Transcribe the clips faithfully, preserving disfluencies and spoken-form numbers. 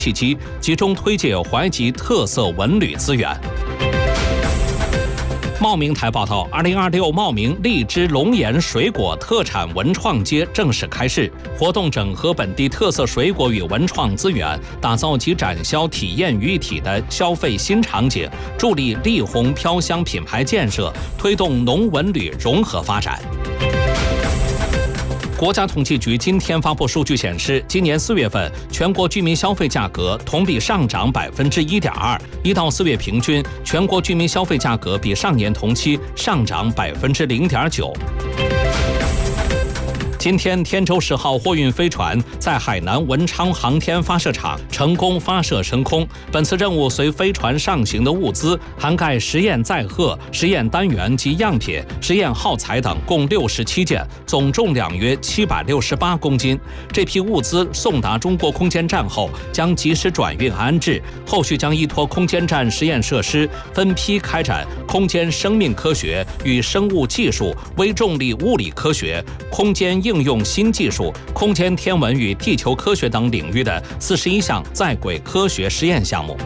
契机，集中推介淮吉特色文旅资源。茂名台报道，二零二六茂名荔枝龙岩水果特产文创街正式开市。活动整合本地特色水果与文创资源，打造集展销体验于一体的消费新场景，助力丽红飘香品牌建设，推动农文旅融合发展。国家统计局今天发布数据显示，今年四月份全国居民消费价格同比上涨百分之一点二，一到四月平均全国居民消费价格比上年同期上涨百分之零点九。今天，天舟十号货运飞船在海南文昌航天发射场成功发射升空。本次任务随飞船上行的物资涵盖实验载荷、实验单元及样品、实验耗材等，共六十七件，总重量约七百六十八公斤。这批物资送达中国空间站后，将及时转运安置，后续将依托空间站实验设施，分批开展空间生命科学与生物技术、微重力物理科学、空间应应用新技术、空间天文与地球科学等领域的四十一项在轨科学实验项目。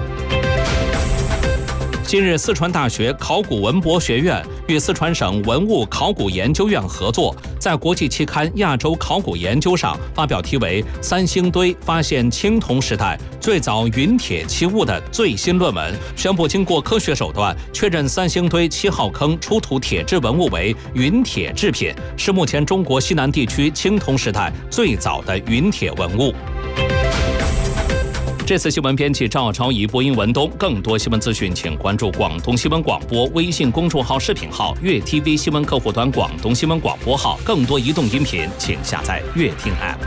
近日，四川大学考古文博学院与四川省文物考古研究院合作，在国际期刊《亚洲考古研究》上发表题为《三星堆发现青铜时代最早陨铁器物》的最新论文，宣布经过科学手段确认三星堆七号坑出土铁制文物为陨铁制品，是目前中国西南地区青铜时代最早的陨铁文物。这次新闻编辑赵超仪，播音文东。更多新闻资讯，请关注广东新闻广播微信公众号、视频号、粤 T V 新闻客户端、广东新闻广播号。更多移动音频，请下载粤听 App。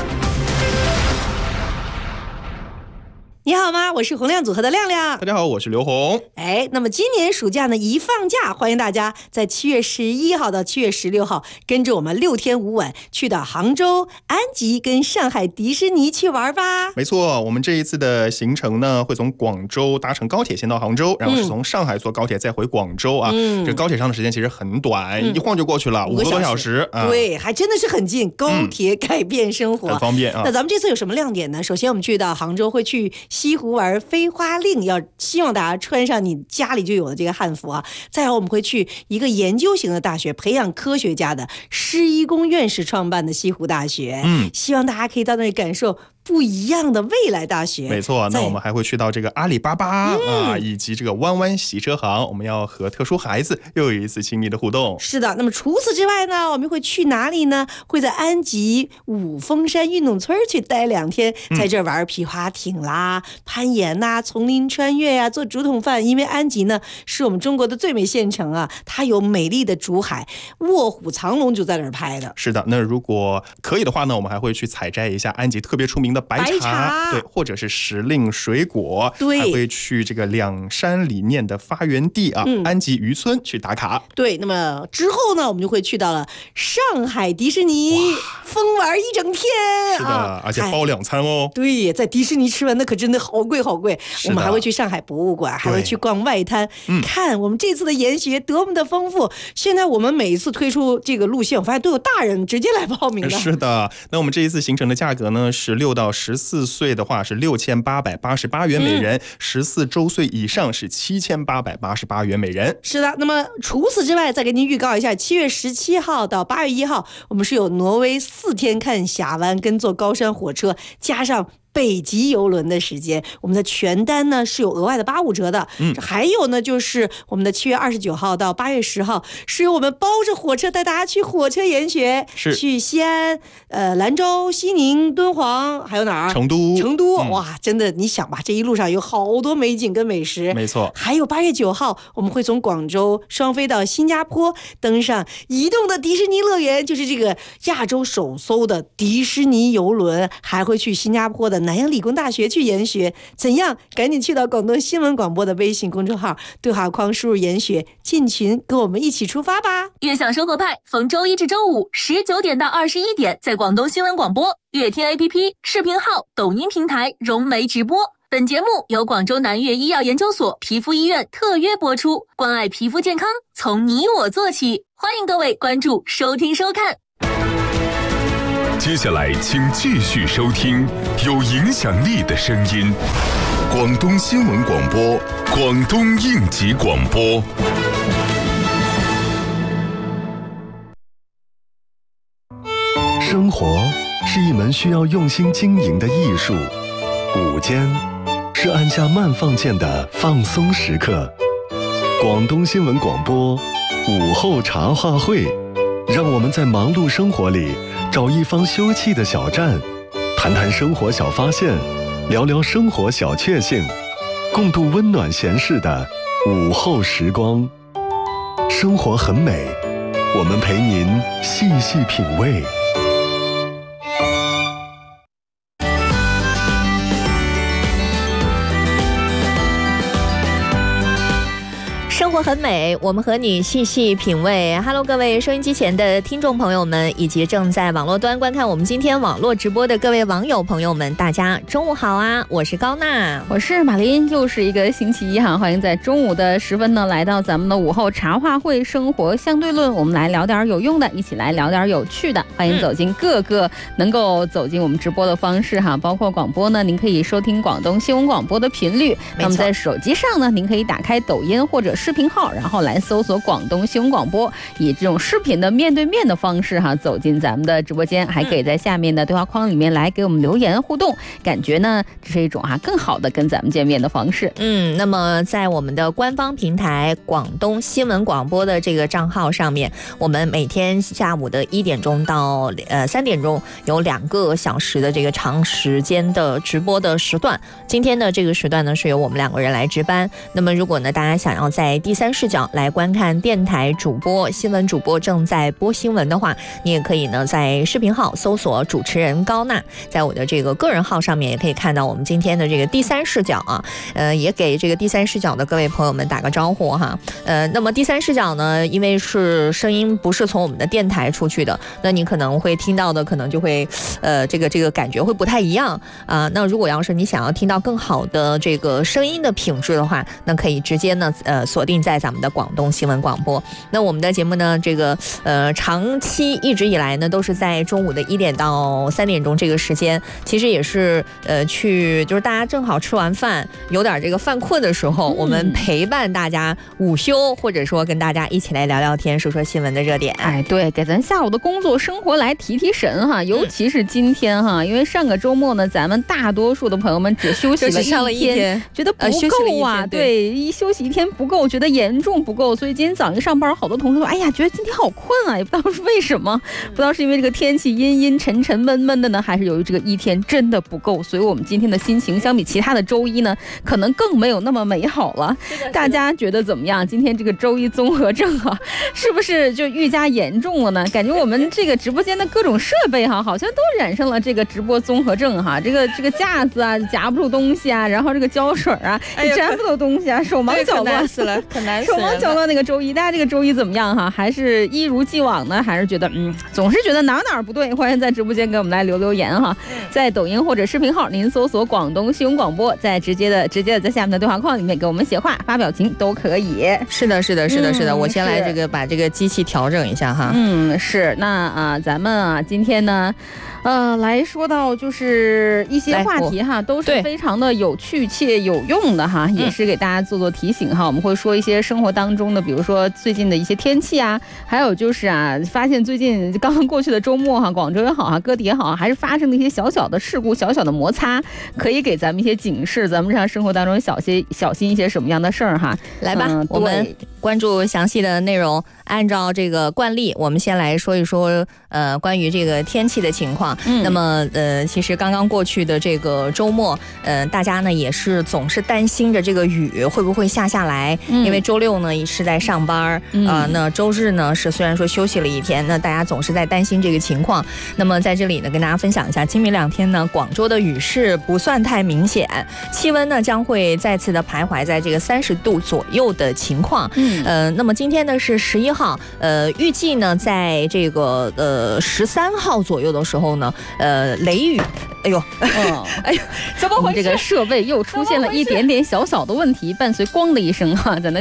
你好吗？我是洪亮组合的亮亮。 大家好，我是刘红。 哎，那么今年暑假呢一放假，欢迎大家在七月十一号到七月十六号跟着我们六天五晚去到杭州、安吉跟上海迪士尼去玩吧。 没错，我们这一次的行程呢会从广州搭乘高铁先到杭州，然后是从上海坐高铁再回广州啊。嗯、这高铁上的时间其实很短，嗯、一晃就过去了，五个多小时。啊、 对，还真的是很近，高铁改变生活， 嗯、很方便啊。 那咱们这次有什么亮点呢？首先我们去到杭州会去西湖玩飞花令，要希望大家穿上你家里就有的这个汉服啊。再后我们会去一个研究型的大学，培养科学家的施一公院士创办的西湖大学，嗯，希望大家可以到那里感受不一样的未来大学。 没错，那我们还会去到这个阿里巴巴、嗯、啊，以及这个弯弯洗车行，我们要和特殊孩子又有一次亲密的互动。 是的，那么除此之外呢，我们会去哪里呢？会在安吉五峰山运动村去待两天，在这玩皮划艇啦、嗯、攀岩呐、丛林穿越呀、啊、做竹筒饭。因为安吉呢是我们中国的最美县城啊，它有美丽的竹海，卧虎藏龙就在那儿拍的。 是的，那如果可以的话呢，我们还会去采摘一下安吉特别出名的白 茶, 白茶对，或者是时令水果，对，还会去这个两山理念的发源地啊、嗯、安吉渔村去打卡。 对，那么之后呢，我们就会去到了上海迪士尼疯玩一整天。 是的、啊、而且包两餐哦。 对，在迪士尼吃完那可真的好贵好贵。我们还会去上海博物馆，还会去逛外滩、嗯、看我们这次的研学多么的丰富。现在我们每一次推出这个路线，我发现都有大人直接来报名了。 是的，那我们这一次行程的价格呢是六到十四岁的话是六千八百八十八元每人，十四、嗯、周岁以上是七千八百八十八元每人。 是的，那么除此之外，再给您预告一下，七月十七号到八月一号，我们是有挪威四天看峡湾跟坐高山火车，加上北极游轮的时间，我们的全单呢是有额外的八五折的。嗯，还有呢就是我们的七月二十九号到八月十号，是由我们包着火车带大家去火车研学， 是去西安、呃兰州、西宁、敦煌，还有哪儿？ 成都。 成都、嗯、哇，真的你想吧，这一路上有好多美景跟美食。 没错。 还有八月九号，我们会从广州双飞到新加坡，登上移动的迪士尼乐园，就是这个亚洲首艘的迪士尼游轮，还会去新加坡的南洋理工大学去研学。怎样？赶紧去到广东新闻广播的微信公众号对话框输入研学，进群跟我们一起出发吧。 悦享生活派逢周一至周五十九点到二十一点在广东新闻广播、悦听 A P P、视频号、抖音平台融媒直播。本节目由广州南粤医药研究所皮肤医院特约播出，关爱皮肤健康，从你我做起。欢迎各位关注收听收看。 接下来，请继续收听有影响力的声音——广东新闻广播、广东应急广播。 生活是一门需要用心经营的艺术，午间是按下慢放键的放松时刻。广东新闻广播午后茶话会，让我们在忙碌生活里找一方休憩的小站，谈谈生活小发现，聊聊生活小确幸，共度温暖闲适的午后时光。生活很美，我们陪您细细品味。 生活很美，我们和你细细品味。Hello， 各位收音机前的听众朋友们，以及正在网络端观看我们今天网络直播的各位网友朋友们，大家中午好啊！我是高娜， 我是马林，又是一个星期一哈，欢迎在中午的时分呢，来到咱们的午后茶话会生活相对论，我们来聊点有用的，一起来聊点有趣的。欢迎走进各个能够走进我们直播的方式哈，包括广播呢，您可以收听广东新闻广播的频率。那么在手机上呢，您可以打开抖音或者视频号，然后来搜索广东新闻广播，以这种视频的面对面的方式哈，走进咱们的直播间，还可以在下面的对话框里面来给我们留言互动，感觉呢这是一种哈更好的跟咱们见面的方式。 嗯，那么在我们的官方平台广东新闻广播的这个账号上面，我们每天下午的一点钟到呃三点钟有两个小时的这个长时间的直播的时段。今天的这个时段呢是由我们两个人来值班。那么如果呢大家想要在第三视角来观看电台主播、新闻主播正在播新闻的话，你也可以呢在视频号搜索主持人高娜，在我的这个个人号上面也可以看到我们今天的这个第三视角啊，呃，也给这个第三视角的各位朋友们打个招呼哈。呃，那么第三视角呢，因为是声音不是从我们的电台出去的，那你可能会听到的可能就会，呃，这个这个感觉会不太一样啊、呃。那如果要是你想要听到更好的这个声音的品质的话，那可以直接呢，呃，锁定在咱们的广东新闻广播。那我们的节目呢，这个呃长期一直以来呢，都是在中午的一点到三点钟这个时间，其实也是呃去就是大家正好吃完饭，有点这个犯困的时候，嗯、我们陪伴大家午休，或者说跟大家一起来聊聊天，说说新闻的热点。 哎，对，给咱下午的工作生活来提提神哈，尤其是今天哈，嗯、因为上个周末呢，咱们大多数的朋友们只休息了一天， 了一天觉得不够啊，呃、对，一休息一天不够，觉得严重不够，所以今天早上一上班，好多同事说，哎呀，觉得今天好困啊，也不知道是为什么，不知道是因为这个天气阴阴沉沉闷闷的呢，还是由于这个一天真的不够，所以我们今天的心情相比其他的周一呢，可能更没有那么美好了。大家觉得怎么样？今天这个周一综合症啊，是不是就愈加严重了呢？感觉我们这个直播间的各种设备哈，好像都染上了这个直播综合症哈。这个这个架子啊，夹不住东西啊，然后这个胶水啊，哎、粘不住东西啊，手忙脚乱， 可难死了，可难死了。 手忙脚乱那个周一，大家这个周一怎么样哈？还是一如既往呢？还是觉得嗯，总是觉得哪哪不对？欢迎在直播间给我们来留留言哈，在抖音或者视频号，您搜索广东新闻广播，在直接的直接的在下面的对话框里面给我们写话、发表情都可以。 是的，是的，是的，是的。嗯、我先来这个把这个机器调整一下哈。 嗯，是。那啊，咱们啊，今天呢。呃，来说到就是一些话题哈，都是非常的有趣且有用的哈，也是给大家做做提醒哈。我们会说一些生活当中的，比如说最近的一些天气啊，还有就是啊，发现最近刚刚过去的周末哈，广州也好哈，各地也好，还是发生了一些小小的事故、小小的摩擦，可以给咱们一些警示，咱们日常生活当中小些小心一些什么样的事儿哈。 来吧，嗯、我们关注详细的内容。按照这个惯例，我们先来说一说呃关于这个天气的情况。嗯、那么呃，其实刚刚过去的这个周末，呃，大家呢也是总是担心着这个雨会不会下下来，嗯、因为周六呢是在上班啊、嗯呃，那周日呢是虽然说休息了一天，那大家总是在担心这个情况。那么在这里呢，跟大家分享一下，今明两天呢，广州的雨势不算太明显，气温呢将会再次的徘徊在这个三十度左右的情况。嗯，呃，那么今天呢是十一号，呃，预计呢在这个呃十三号左右的时候呢，呃，雷雨。哎呦，哦、哎呦，怎么回事？ 这个设备又出现了一点点小小的问题，伴随咣的一声哈，在那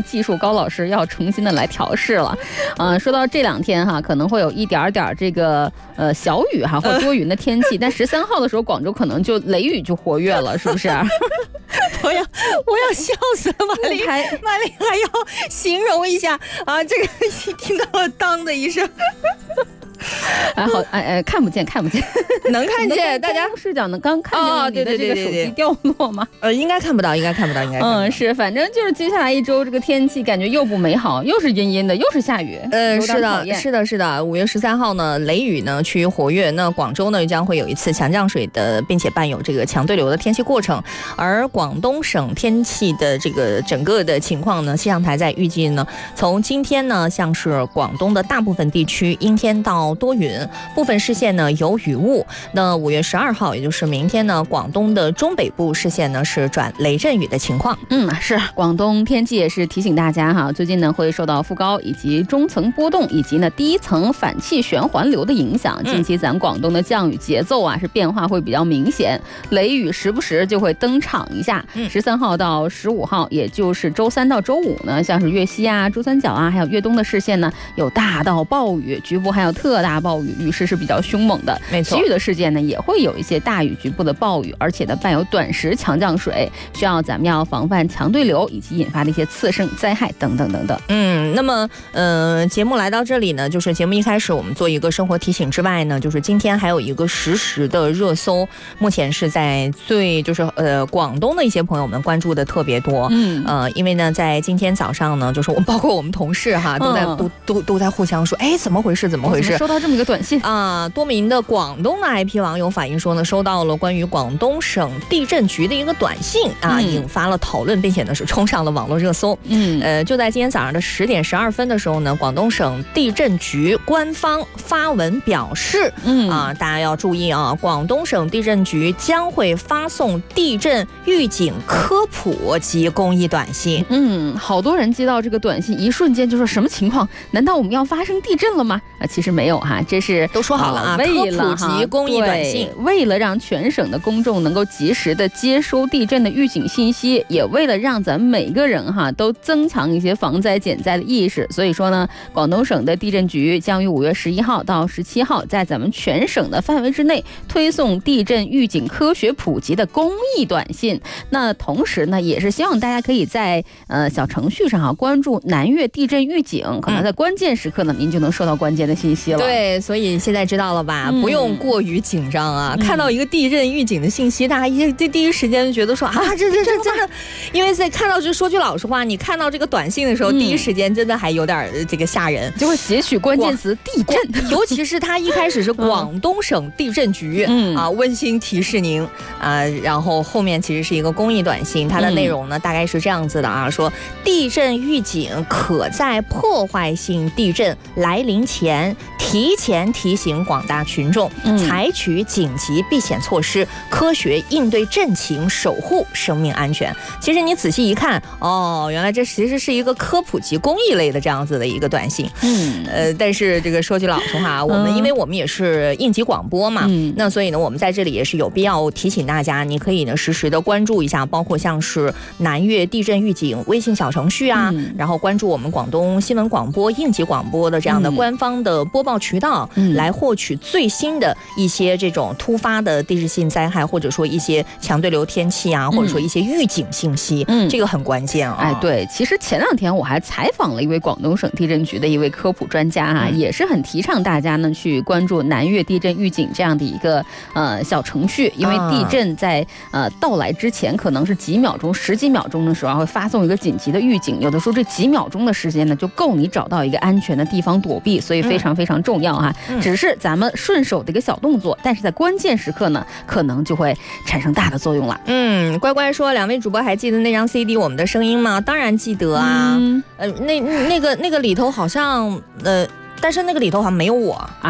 技术高老师要重新的来调试了。嗯、呃，说到这两天哈，可能会有一点点这个呃小雨哈或多云的天气，但十三号的时候广州可能就雷雨就活跃了，是不是？ 我要我要笑死了，玛丽还玛丽还要形容一下啊，这个一听到了当的一声。 哎好哎哎，看不见看不见， 能看见大家视角能刚看见你的这个手机掉落吗？ 呃，应该看不到，应该看不到，应该看不到。 嗯，是，反正就是接下来一周这个天气感觉又不美好，又是阴阴的，又是下雨。 呃，是的，是的，是的。五月十三号呢，雷雨呢趋于活跃，那广州呢将会有一次强降水的，并且伴有这个强对流的天气过程。而广东省天气的这个整个的情况呢，气象台在预计呢，从今天呢，像是广东的大部分地区阴天到多云，部分市县呢有雨雾。那五月十二号，也就是明天呢，广东的中北部市县呢是转雷阵雨的情况。 嗯，是广东天气也是提醒大家哈，最近呢会受到副高以及中层波动以及呢第一层反气旋环流的影响。近期咱广东的降雨节奏啊是变化会比较明显，雷雨时不时就会登场一下。十三号到十五号，也就是周三到周五呢，像是粤西啊、珠三角啊，还有粤东的市县呢，有大到暴雨，局部还有特大暴雨，雨势是比较凶猛的。 没错， 其余的事件呢也会有一些大雨局部的暴雨，而且呢伴有短时强降水，需要咱们要防范强对流以及引发的一些次生灾害等等等等。 嗯，那么呃，节目来到这里呢，就是节目一开始我们做一个生活提醒之外呢，就是今天还有一个实时的热搜，目前是在最就是呃广东的一些朋友们关注的特别多。嗯，呃，因为呢在今天早上呢，就是我包括我们同事哈，都在、嗯、都都都在互相说，哎，怎么回事？怎么回事？ 收到这么一个短信啊、呃，多名的广东的 I P 网友反映说呢，收到了关于广东省地震局的一个短信啊，嗯、引发了讨论，并且呢是冲上了网络热搜。嗯，呃，就在今天早上的十点十二分的时候呢，广东省地震局官方发文表示，嗯啊，大家要注意啊，广东省地震局将会发送地震预警科普及公益短信。 嗯，好多人接到这个短信，一瞬间就说什么情况？难道我们要发生地震了吗？啊，其实没有哈，这是都说好了啊， 为了科普及公益短信， 为了让全省的公众能够及时的接收地震的预警信息，也为了让咱们每个人哈都增强一些防灾减灾的意识，所以说呢，广东省的地震局将于五月十一号到十七号，在咱们全省的范围之内推送地震预警科学普及的公益短信。那同时呢，也是希望大家可以在呃小程序上哈关注南粤地震预警，可能在关键时刻呢，您就能收到关键的信息了。 对，所以现在知道了吧？嗯、不用过于紧张啊！嗯、看到一个地震预警的信息，大家一第第一时间就觉得说啊，这这这真的，因为在看到这说句老实话，你看到这个短信的时候，嗯、第一时间真的还有点这个吓人， 就会截取关键词地震， 尤其是它一开始是广东省地震局、嗯、啊，温馨提示您啊，然后后面其实是一个公益短信，它的内容呢、嗯、大概是这样子的啊，说地震预警可在破坏性地震来临前提前提醒广大群众，嗯、采取紧急避险措施，科学应对震情，守护生命安全。其实你仔细一看，哦，原来这其实是一个科普及公益类的这样子的一个短信。嗯，呃，但是这个说句老实话，我们因为我们也是应急广播嘛，嗯、那所以呢，我们在这里也是有必要提醒大家，你可以呢实时的关注一下，包括像是南粤地震预警微信小程序啊，嗯、然后关注我们广东新闻广播应急广播的这样的官方的播报渠道，嗯、来获取最新的一些这种突发的地质性灾害，或者说一些强对流天气啊，或者说一些预警信息，嗯、这个很关键啊。 哎，对，其实前两天我还采访了一位广东省地震局的一位科普专家啊，嗯、也是很提倡大家呢去关注南粤地震预警这样的一个呃小程序，因为地震在呃到来之前可能是几秒钟、十几秒钟的时候会发送一个紧急的预警，有的时候这几秒钟的时间呢就够你找到一个安全的地方躲避，所以非常非常重要哈。嗯、只是咱们顺手的一个小动作，但是在关键时刻呢，可能就会产生大的作用了。 嗯，乖乖说，两位主播还记得那张 C D 我们的声音吗？当然记得啊。嗯、呃，那那个那个里头好像呃。但是那个里头好像没有我啊，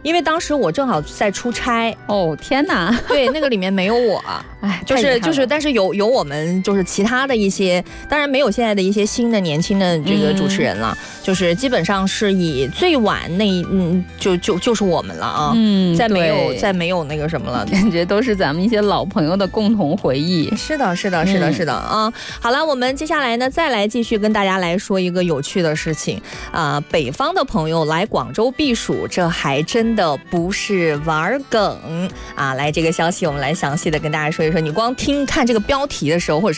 因为当时我正好在出差。 哦天哪， 对，那个里面没有我， 哎， 就是就是，但是有有我们就是其他的一些，当然没有现在的一些新的年轻的这个主持人了，嗯、就是基本上是以最晚那嗯就就就是我们了啊，嗯，再没有再没有那个什么了， 感觉都是咱们一些老朋友的共同回忆。 是的，是的，是的，是的、嗯、啊。好了，我们接下来呢再来继续跟大家来说一个有趣的事情啊、呃，北方的朋友来广州避暑，这还真的不是玩梗啊。来，这个消息我们来详细的跟大家说一说，你光听看这个标题的时候，或者是